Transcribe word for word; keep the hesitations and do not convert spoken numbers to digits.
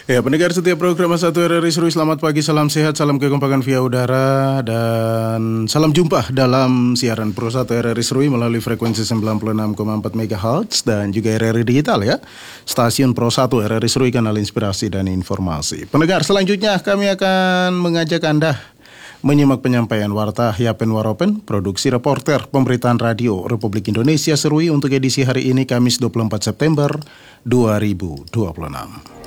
Ya, pendengar setiap program satu R R I Seru, selamat pagi, salam sehat, salam kekompakan via udara, dan salam jumpa dalam siaran Pro satu R R I Seru melalui frekuensi sembilan puluh enam koma empat megahertz dan juga R R I Digital ya. Stasiun Pro satu R R I Seru, kanal inspirasi dan informasi. Pendengar, selanjutnya kami akan mengajak Anda menyimak penyampaian Warta Yapen Waropen, produksi reporter pemberitaan radio Republik Indonesia Serui untuk edisi hari ini Kamis dua puluh empat September dua ribu dua puluh enam.